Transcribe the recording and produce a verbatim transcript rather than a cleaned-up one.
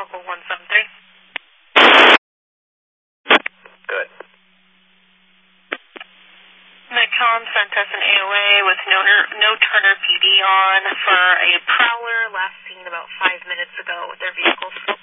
local one seven three. Good. McCom sent us an A O A with no, no Turner P D on for a prowler last seen about five minutes ago with their vehicle still